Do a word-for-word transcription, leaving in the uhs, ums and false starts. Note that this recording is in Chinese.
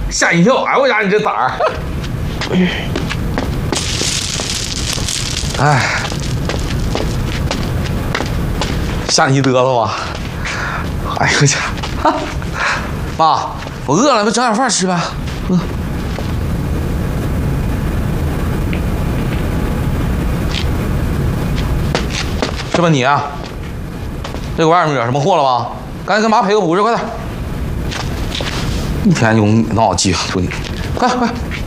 吓一跳！哎我家你这崽儿！哎，吓你一嘚瑟吧！哎呦我家，妈，我饿了，不整点饭吃呗？饿。是吧你啊？这个外面惹什么祸了吧？赶紧跟妈赔个不是，快点！一天就闹记住你，快快！